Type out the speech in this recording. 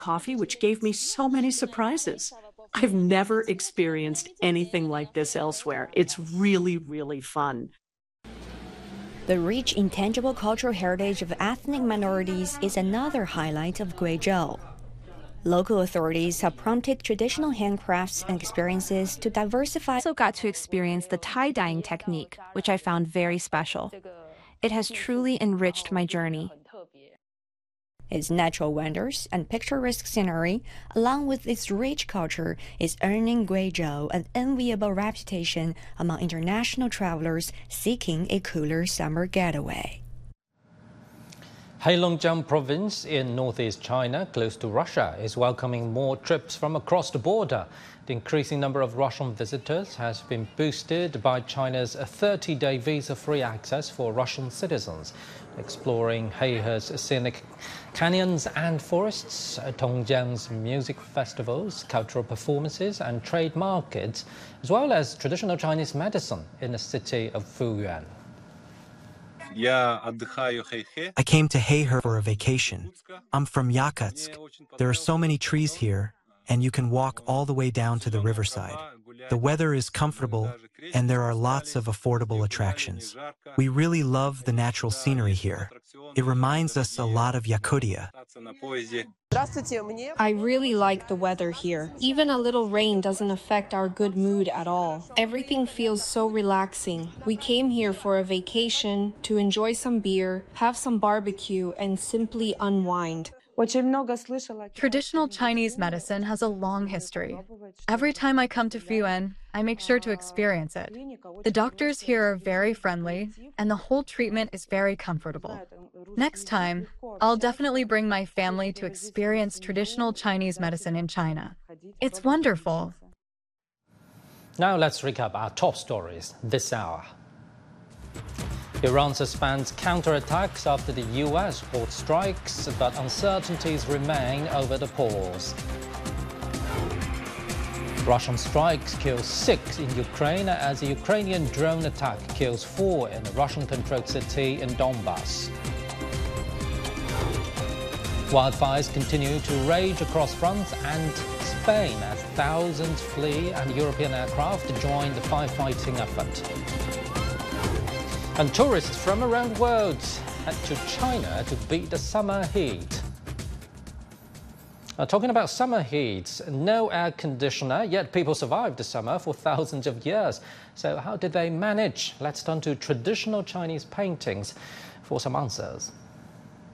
coffee, which gave me so many surprises. I've never experienced anything like this elsewhere. It's really, really fun. The rich intangible cultural heritage of ethnic minorities is another highlight of Guizhou. Local authorities have prompted traditional handcrafts and experiences to diversify. I also got to experience the tie-dyeing technique, which I found very special. It has truly enriched my journey. Its natural wonders and picturesque scenery, along with its rich culture, is earning Guizhou an enviable reputation among international travelers seeking a cooler summer getaway. Heilongjiang province in northeast China, close to Russia, is welcoming more trips from across the border. The increasing number of Russian visitors has been boosted by China's 30-day visa-free access for Russian citizens. Exploring Heihe's scenic canyons and forests, Tongjiang's music festivals, cultural performances and trade markets, as well as traditional Chinese medicine in the city of Fuyuan. I came to Heihe for a vacation. I'm from Yakutsk. There are so many trees here, and you can walk all the way down to the riverside. The weather is comfortable, and there are lots of affordable attractions. We really love the natural scenery here. It reminds us a lot of Yakutia. I really like the weather here. Even a little rain doesn't affect our good mood at all. Everything feels so relaxing. We came here for a vacation, to enjoy some beer, have some barbecue, and simply unwind. Traditional Chinese medicine has a long history. Every time I come to Fuyuan, I make sure to experience it. The doctors here are very friendly, and the whole treatment is very comfortable. Next time, I'll definitely bring my family to experience traditional Chinese medicine in China. It's wonderful. Now let's recap our top stories this hour. Iran suspends counterattacks after the US port strikes, but uncertainties remain over the pause. Russian strikes kill 6 in Ukraine as a Ukrainian drone attack kills 4 in a Russian-controlled city in Donbass. Wildfires continue to rage across France and Spain as thousands flee and European aircraft join the firefighting effort. And tourists from around the world head to China to beat the summer heat. Talking about summer heat, no air conditioner, yet people survived the summer for thousands of years. So how did they manage? Let's turn to traditional Chinese paintings for some answers.